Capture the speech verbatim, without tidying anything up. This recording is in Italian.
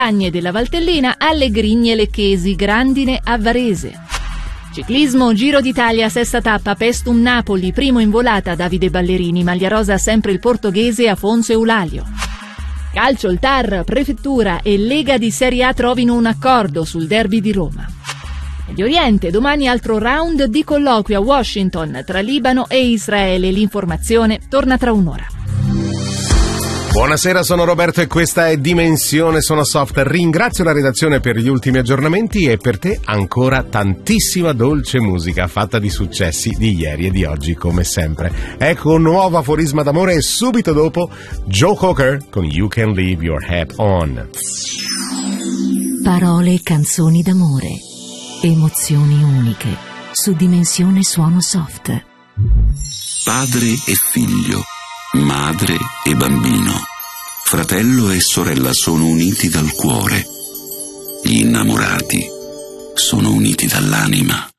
Montagne della Valtellina alle Grigne Lecchesi, Grandine a Varese. Ciclismo, Giro d'Italia, sesta tappa, Pestum Napoli, primo in volata Davide Ballerini, maglia rosa sempre il portoghese Afonso Eulalio. Calcio, il T A R, Prefettura e Lega di Serie A trovino un accordo sul derby di Roma. Medio Oriente, domani altro round di colloquio a Washington tra Libano e Israele, l'informazione torna tra un'ora. Buonasera, sono Roberto e questa è Dimensione Sono Soft. Ringrazio la redazione per gli ultimi aggiornamenti e per te ancora tantissima dolce musica fatta di successi di ieri e di oggi come sempre. Ecco un nuovo aforisma d'amore e subito dopo Joe Cocker con You Can Leave Your Hat On. Parole e canzoni d'amore, emozioni uniche su Dimensione Suono Soft. Padre e figlio, madre e bambino, fratello e sorella sono uniti dal cuore. Gli innamorati sono uniti dall'anima.